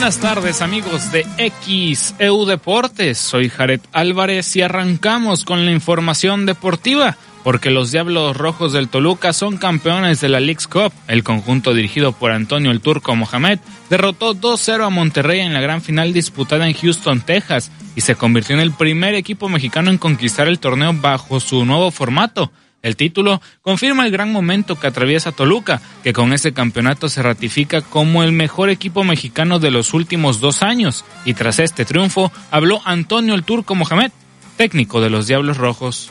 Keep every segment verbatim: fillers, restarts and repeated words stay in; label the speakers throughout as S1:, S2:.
S1: Buenas tardes, amigos de X E U Deportes. Soy Jared Álvarez y arrancamos con la información deportiva, porque los Diablos Rojos del Toluca son campeones de la Leagues Cup. El conjunto dirigido por Antonio el Turco Mohamed derrotó dos cero a Monterrey en la gran final disputada en Houston, Texas, y se convirtió en el primer equipo mexicano en conquistar el torneo bajo su nuevo formato. El título confirma el gran momento que atraviesa Toluca, que con ese campeonato se ratifica como el mejor equipo mexicano de los últimos dos años. Y tras este triunfo, habló Antonio el Turco Mohamed, técnico de los Diablos Rojos.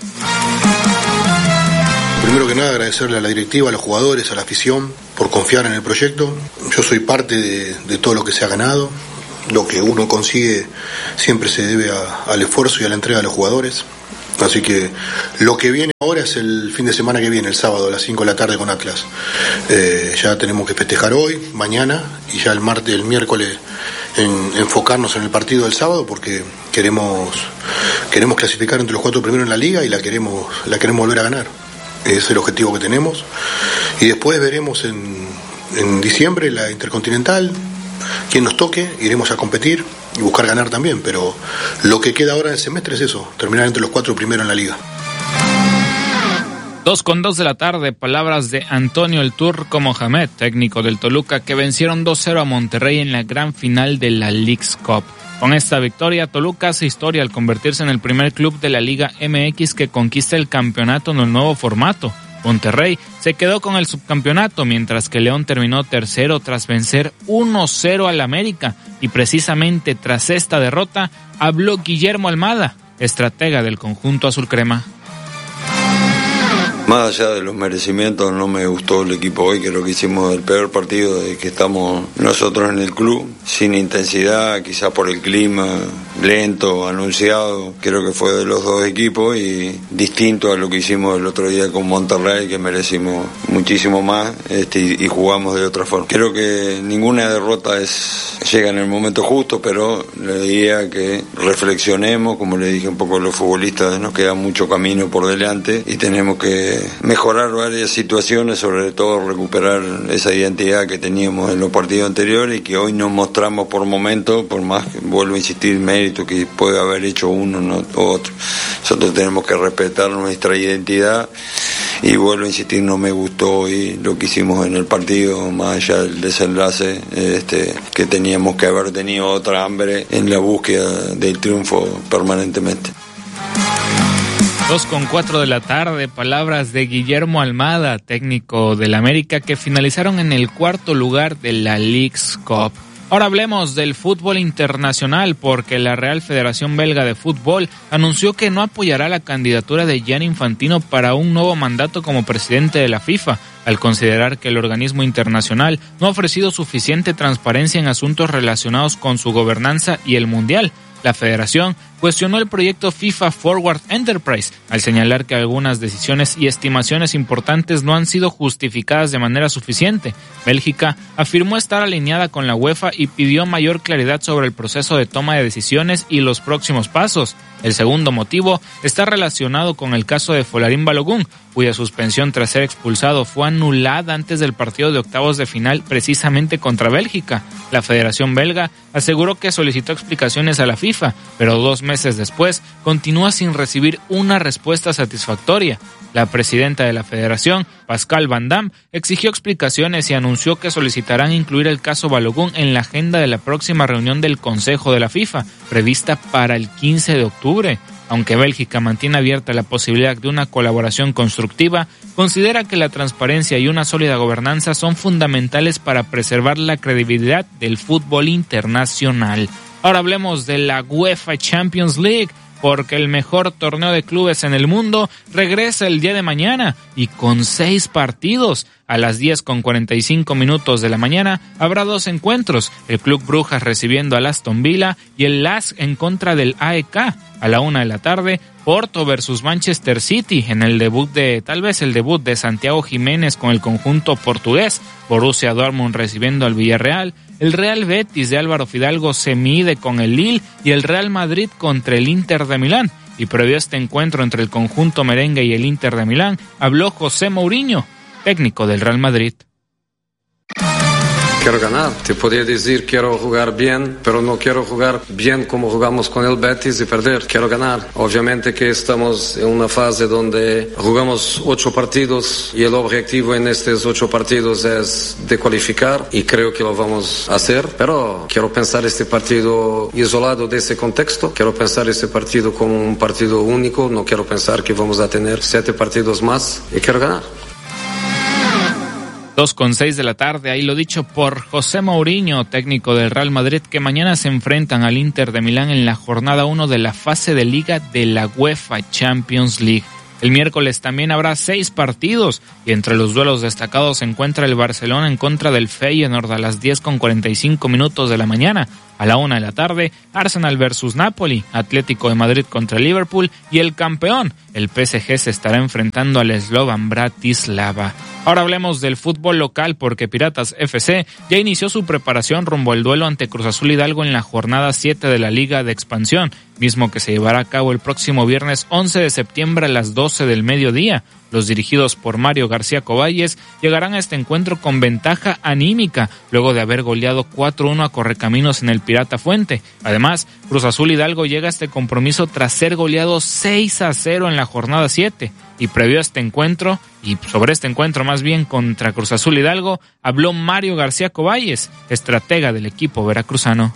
S2: Primero que nada, agradecerle a la directiva, a los jugadores, a la afición por confiar en el proyecto. Yo soy parte de, de todo lo que se ha ganado. Lo que uno consigue siempre se debe a, al esfuerzo y a la entrega de los jugadores. Así que lo que viene ahora es el fin de semana que viene, el sábado a las cinco de la tarde con Atlas. Eh, ya tenemos que festejar hoy, mañana y ya el martes, el miércoles en, enfocarnos en el partido del sábado, porque queremos queremos clasificar entre los cuatro primeros en la liga y la queremos la queremos volver a ganar. Ese es el objetivo que tenemos. Y después veremos en, en diciembre la Intercontinental, quien nos toque, iremos a competir y buscar ganar también, pero lo que queda ahora en el semestre es eso, terminar entre los cuatro primeros en la liga.
S1: Dos con dos de la tarde, palabras de Antonio el Turco Mohamed, técnico del Toluca, que vencieron dos cero a Monterrey en la gran final de la Leagues Cup. Con esta victoria, Toluca hace historia al convertirse en el primer club de la Liga M X que conquista el campeonato en el nuevo formato. Monterrey se quedó con el subcampeonato, mientras que León terminó tercero tras vencer uno cero al América, y precisamente tras esta derrota habló Guillermo Almada, estratega del conjunto azul crema.
S3: Más allá de los merecimientos, no me gustó el equipo hoy. Creo que hicimos el peor partido de que estamos nosotros en el club, sin intensidad, quizás por el clima, lento, anunciado. Creo que fue de los dos equipos y distinto a lo que hicimos el otro día con Monterrey, que merecimos muchísimo más este, y, y jugamos de otra forma. Creo que ninguna derrota es llega en el momento justo, pero le diría que reflexionemos, como le dije un poco a los futbolistas, nos queda mucho camino por delante y tenemos que mejorar varias situaciones, sobre todo recuperar esa identidad que teníamos en los partidos anteriores y que hoy nos mostramos por momentos, por más que vuelvo a insistir, mérito que puede haber hecho uno no, o otro. Nosotros tenemos que respetar nuestra identidad y vuelvo a insistir, no me gustó hoy lo que hicimos en el partido, más allá del desenlace, este, que teníamos que haber tenido otra hambre en la búsqueda del triunfo permanentemente.
S1: Dos con cuatro de la tarde, palabras de Guillermo Almada, técnico del América, que finalizaron en el cuarto lugar de la Leagues Cup. Ahora hablemos del fútbol internacional, porque la Real Federación Belga de Fútbol anunció que no apoyará la candidatura de Gianni Infantino para un nuevo mandato como presidente de la FIFA, al considerar que el organismo internacional no ha ofrecido suficiente transparencia en asuntos relacionados con su gobernanza y el Mundial. La federación cuestionó el proyecto FIFA Forward Enterprise al señalar que algunas decisiones y estimaciones importantes no han sido justificadas de manera suficiente. Bélgica afirmó estar alineada con la UEFA y pidió mayor claridad sobre el proceso de toma de decisiones y los próximos pasos. El segundo motivo está relacionado con el caso de Folarin Balogun, cuya suspensión tras ser expulsado fue anulada antes del partido de octavos de final precisamente contra Bélgica. La Federación Belga aseguró que solicitó explicaciones a la FIFA, pero dos meses después continúa sin recibir una respuesta satisfactoria. La presidenta de la federación, Pascal Van Damme, exigió explicaciones y anunció que solicitarán incluir el caso Balogun en la agenda de la próxima reunión del Consejo de la FIFA, prevista para el quince de octubre. Aunque Bélgica mantiene abierta la posibilidad de una colaboración constructiva, considera que la transparencia y una sólida gobernanza son fundamentales para preservar la credibilidad del fútbol internacional. Ahora hablemos de la UEFA Champions League, porque el mejor torneo de clubes en el mundo regresa el día de mañana y con seis partidos. A las diez con cuarenta y cinco minutos de la mañana habrá dos encuentros, el Club Brujas recibiendo al Aston Villa y el L A S en contra del A E K. A la una de la tarde, Porto versus Manchester City en el debut de, tal vez el debut de Santiago Jiménez con el conjunto portugués. Borussia Dortmund recibiendo al Villarreal. El Real Betis de Álvaro Fidalgo se mide con el Lille y el Real Madrid contra el Inter de Milán. Y previo a este encuentro entre el conjunto merengue y el Inter de Milán, habló José Mourinho, técnico del Real Madrid.
S4: Quiero ganar. Te podría decir quiero jugar bien, pero no quiero jugar bien como jugamos con el Betis y perder. Quiero ganar. Obviamente que estamos en una fase donde jugamos ocho partidos y el objetivo en estos ocho partidos es de cualificar y creo que lo vamos a hacer, pero quiero pensar este partido isolado de ese contexto. Quiero pensar este partido como un partido único. No quiero pensar que vamos a tener siete partidos más y quiero ganar.
S1: Dos con seis de la tarde, ahí lo dicho por José Mourinho, técnico del Real Madrid, que mañana se enfrentan al Inter de Milán en la jornada uno de la fase de liga de la UEFA Champions League. El miércoles también habrá seis partidos y entre los duelos destacados se encuentra el Barcelona en contra del Feyenoord a las diez con cuarenta y cinco minutos de la mañana. A la una de la tarde, Arsenal versus Napoli, Atlético de Madrid contra Liverpool y el campeón, el P S G, se estará enfrentando al Slovan Bratislava. Ahora hablemos del fútbol local porque Piratas F C ya inició su preparación rumbo al duelo ante Cruz Azul Hidalgo en la jornada siete de la Liga de Expansión, mismo que se llevará a cabo el próximo viernes once de septiembre a las doce del mediodía. Los dirigidos por Mario García Coballes llegarán a este encuentro con ventaja anímica, luego de haber goleado cuatro uno a Correcaminos en el Pirata Fuente. Además, Cruz Azul Hidalgo llega a este compromiso tras ser goleado seis a cero en la jornada siete. Y previo a este encuentro, y sobre este encuentro más bien contra Cruz Azul Hidalgo, habló Mario García Coballes, estratega del equipo veracruzano.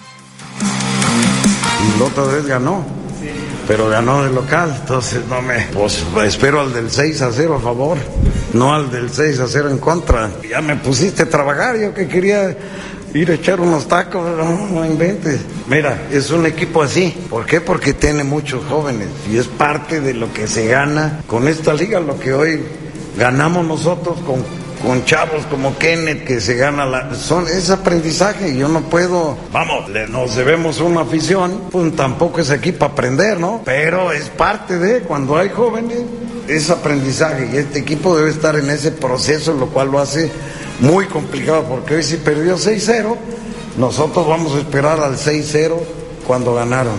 S5: La otra vez ganó, pero ganó de local, entonces no me... Pues espero al del seis a cero a favor, no al del seis a cero en contra. Ya me pusiste a trabajar, yo que quería ir a echar unos tacos, no, no inventes. Mira, es un equipo así. ¿Por qué? Porque tiene muchos jóvenes y es parte de lo que se gana con esta liga, lo que hoy ganamos nosotros con, con chavos como Kenneth, que se gana la... Son, es aprendizaje, yo no puedo... Vamos, le, nos debemos una afición, pues tampoco es aquí para aprender, ¿no? Pero es parte de, cuando hay jóvenes, es aprendizaje y este equipo debe estar en ese proceso, lo cual lo hace muy complicado, porque hoy si perdió seis cero, nosotros vamos a esperar al seis cero cuando ganaron.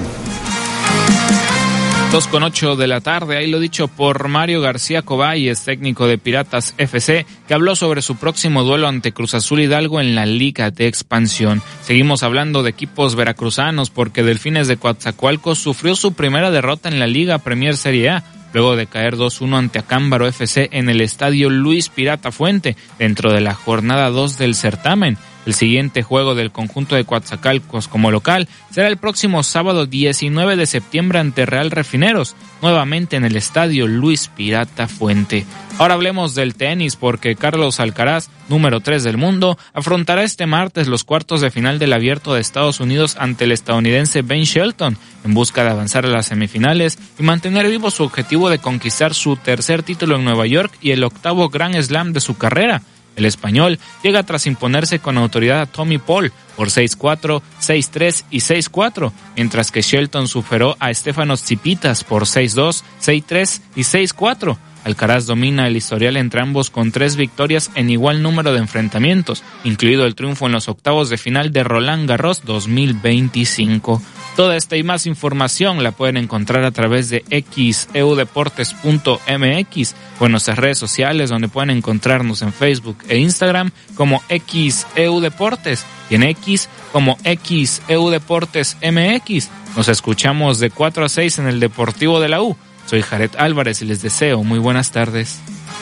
S1: dos con ocho de la tarde, ahí lo dicho por Mario García Coballes, técnico de Piratas F C, que habló sobre su próximo duelo ante Cruz Azul Hidalgo en la Liga de Expansión. Seguimos hablando de equipos veracruzanos porque Delfines de Coatzacoalcos sufrió su primera derrota en la Liga Premier Serie A, luego de caer dos uno ante Acámbaro F C en el estadio Luis Pirata Fuente, dentro de la jornada dos del certamen. El siguiente juego del conjunto de Coatzacoalcos como local será el próximo sábado diecinueve de septiembre ante Real Refineros, nuevamente en el estadio Luis Pirata Fuente. Ahora hablemos del tenis porque Carlos Alcaraz, número tres del mundo, afrontará este martes los cuartos de final del Abierto de Estados Unidos ante el estadounidense Ben Shelton, en busca de avanzar a las semifinales y mantener vivo su objetivo de conquistar su tercer título en Nueva York y el octavo Grand Slam de su carrera. El español llega tras imponerse con autoridad a Tommy Paul por seis cuatro, seis tres y seis cuatro, mientras que Shelton superó a Stefanos Tsitsipas por seis dos, seis tres y seis cuatro. Alcaraz domina el historial entre ambos con tres victorias en igual número de enfrentamientos, incluido el triunfo en los octavos de final de Roland Garros dos mil veinticinco. Toda esta y más información la pueden encontrar a través de x e u deportes punto m x o en nuestras redes sociales, donde pueden encontrarnos en Facebook e Instagram como X E U Deportes y en X como X E U Deportes M X. Nos escuchamos de cuatro a seis en el Deportivo de la U. Soy Jared Álvarez y les deseo muy buenas tardes.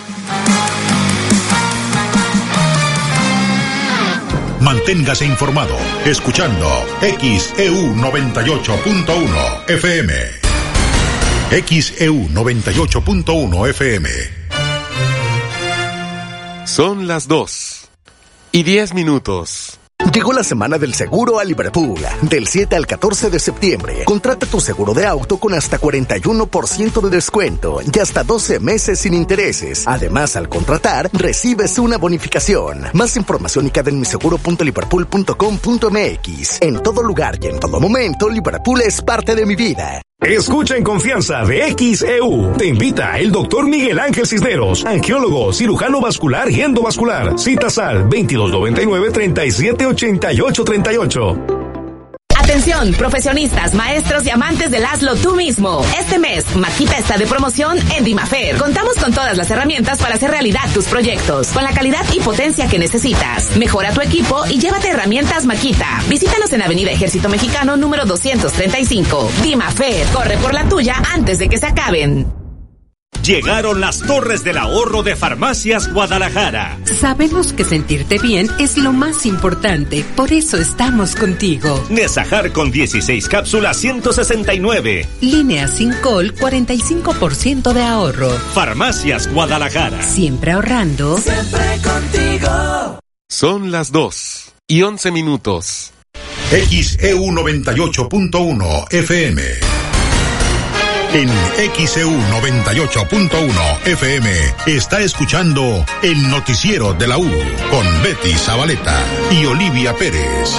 S6: Manténgase informado escuchando X E U noventa y ocho punto uno F M. X E U noventa y ocho punto uno F M.
S7: Son las dos y diez minutos.
S8: Llegó la semana del seguro a Liverpool. Del siete al catorce de septiembre, contrata tu seguro de auto con hasta cuarenta y uno por ciento de descuento y hasta doce meses sin intereses. Además, al contratar, recibes una bonificación. Más información y en mi seguro punto liverpool punto com punto m x. En todo lugar y en todo momento, Liverpool es parte de mi vida.
S9: Escucha en confianza de X E U. Te invita el doctor Miguel Ángel Cisneros, angiólogo, cirujano vascular y endovascular. Citas al veintidós noventa y nueve, treinta y siete ochenta y ocho treinta y ocho.
S10: Atención, profesionistas, maestros y amantes del hazlo tú mismo. Este mes, Makita está de promoción en Dimafer. Contamos con todas las herramientas para hacer realidad tus proyectos, con la calidad y potencia que necesitas. Mejora tu equipo y llévate herramientas Makita. Visítanos en Avenida Ejército Mexicano número doscientos treinta y cinco. Dimafer, corre por la tuya antes de que se acaben.
S11: Llegaron las torres del ahorro de Farmacias Guadalajara.
S12: Sabemos que sentirte bien es lo más importante, por eso estamos contigo.
S11: Nesajar con dieciséis cápsulas ciento sesenta y nueve.
S12: Línea sin col, cuarenta y cinco por ciento de ahorro.
S11: Farmacias Guadalajara.
S12: Siempre ahorrando.
S13: Siempre contigo.
S7: Son las dos y once minutos.
S6: X E U noventa y ocho punto uno F M. En X E U noventa y ocho punto uno F M está escuchando el noticiero de la U con Betty Zabaleta y Olivia Pérez.